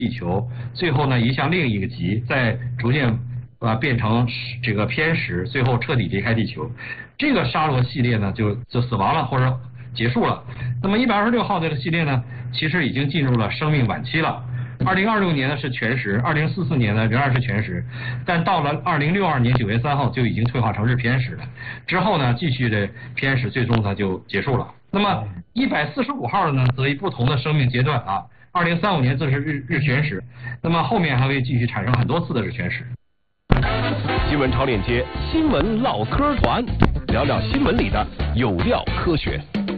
地球，最后呢移向另一个极，再逐渐变成这个偏食，最后彻底离开地球。这个沙罗系列呢就死亡了或者结束了。那么126号这个系列呢，其实已经进入了生命晚期了。2026年呢是全食，2044年呢仍然是全食，但到了2062年9月3号就已经退化成日偏食了。之后呢继续的偏食，最终它就结束了。那么145号呢则以不同的生命阶段啊，2035年则是日全食，那么后面还会继续产生很多次的日全食。 新闻超链接，新闻唠嗑团，聊聊新闻里的有料科学。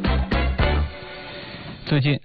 最近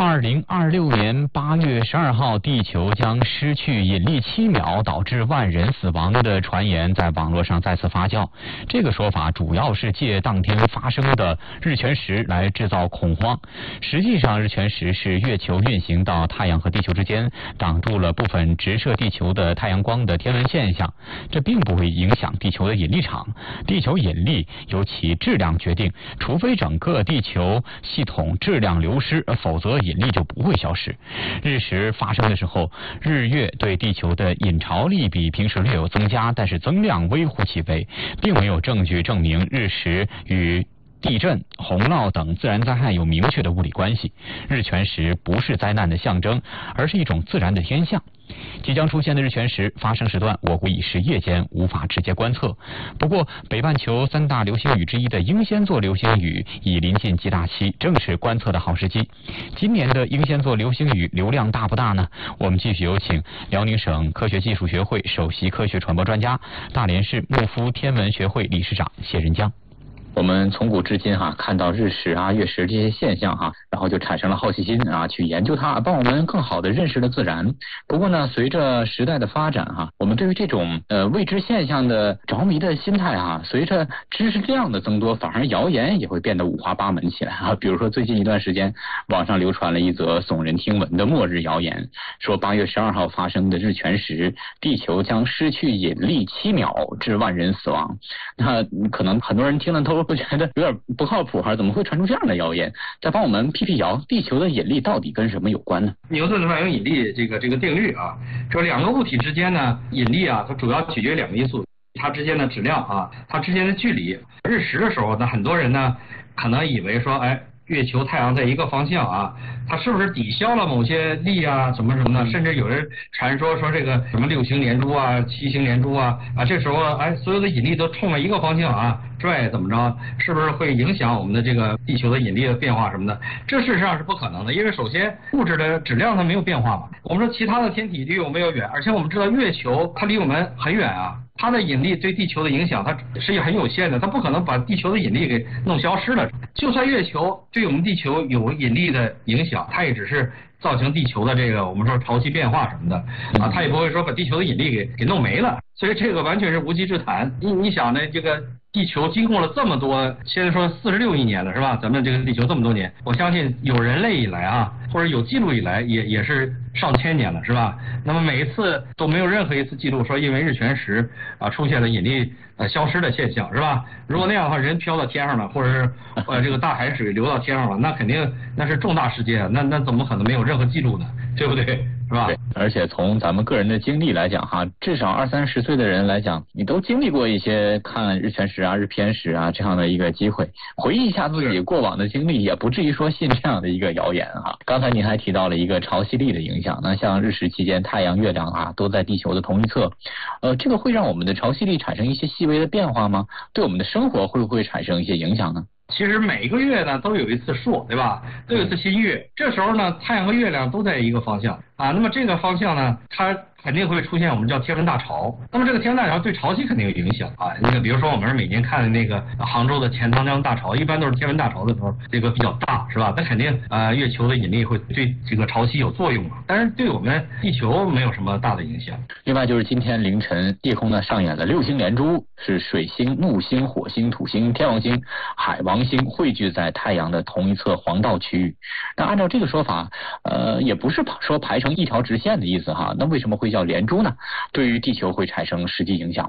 2026年8月12号，地球将失去引力7秒，导致万人死亡的传言在网络上再次发酵。这个说法主要是借当天发生的日全食来制造恐慌。实际上，日全食是月球运行到太阳和地球之间，挡住了部分直射地球的太阳光的天文现象。这并不会影响地球的引力场，地球引力由其质量决定，除非整个地球系统质量流失，否则引力就不会消失。日食发生的时候，日月对地球的引潮力比平时略有增加，但是增量微乎其微，并没有证据证明日食与地震、洪涝等自然灾害有明确的物理关系。日全食不是灾难的象征，而是一种自然的天象。即将出现的日全食发生时段，我国已是夜间，无法直接观测。不过，北半球3大流星雨之一的英仙座流星雨已临近极大期，正是观测的好时机。今年的英仙座流星雨流量大不大呢？我们继续有请辽宁省科学技术学会首席科学传播专家、大连市木夫天文学会理事长谢仁江。 我们从古至今看到日食啊、月食这些现象然后就产生了好奇心去研究它，帮我们更好的认识了自然。不过呢，随着时代的发展我们对于这种未知现象的着迷的心态随着知识量的增多，反而谣言也会变得五花八门起来比如说最近一段时间，网上流传了一则耸人听闻的末日谣言，说8月12号发生的日全食，地球将失去引力7秒，致万人死亡。那可能很多人听了都会觉得有点不靠谱怎么会传出这样的谣言？再帮我们辟谣，地球的引力到底跟什么有关呢？ 牛顿的万有引力这个定律说两个物体之间呢，引力它主要取决于两个因素，它之间的质量它之间的距离。日食的时候呢，很多人呢可能以为说，月球、太阳在一个方向它是不是抵消了某些力什么的？甚至有人传说这个什么6星连珠7星连珠这时候所有的引力都冲着一个方向拽怎么着？是不是会影响我们的这个地球的引力的变化什么的？这事实上是不可能的，因为首先物质的质量它没有变化嘛。我们说其他的天体离我们要远，而且我们知道月球它离我们很远它的引力对地球的影响它是很有限的，它不可能把地球的引力给弄消失了。就算月球对我们地球有引力的影响，它也只是造成地球的这个我们说潮汐变化什么的它也不会说把地球的引力给弄没了。所以这个完全是无稽之谈。你想呢，这个地球经过了这么多，现在说46亿年了是吧？咱们这个地球这么多年，我相信有人类以来或者有记录以来也是上千年了是吧？那么每一次都没有任何一次记录说因为日全食出现了引力消失的现象是吧？如果那样的话，人飘到天上了，或者是这个大海水流到天上了，那肯定那是重大事件，那怎么可能没有任何记录呢？对不对？是吧？ 对，而且从咱们个人的经历来讲至少20-30岁的人来讲，你都经历过一些看日全食日偏食这样的一个机会，回忆一下自己过往的经历，也不至于说信这样的一个谣言刚才您还提到了一个潮汐力的影响，那像日食期间太阳、月亮都在地球的同一侧，这个会让我们的潮汐力产生一些细微的变化吗？对我们的生活会不会产生一些影响呢？ 其实每个月呢都有一次朔，对吧？都有一次新月，这时候呢太阳和月亮都在一个方向那么这个方向呢，它肯定会出现我们叫天文大潮。那么这个天文大潮对潮汐肯定有影响那个比如说我们每年看的那个杭州的钱塘江大潮，一般都是天文大潮的时候，这个比较大是吧？那肯定月球的引力会对这个潮汐有作用但是对我们地球没有什么大的影响。 另外就是今天凌晨夜空呢上演了6星连珠，是水星、木星、火星、土星、天王星、海王星汇聚在太阳的同一侧黄道区域。那按照这个说法也不是说排成一条直线的意思那为什么会叫连珠呢？对于地球会产生实际影响吗？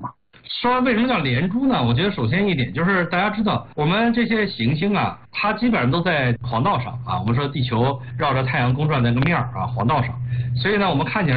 说为什么叫连珠呢？我觉得首先一点就是大家知道，我们这些行星啊，它基本上都在黄道上啊。我们说地球绕着太阳公转那个面啊，黄道上，所以呢，我们看起来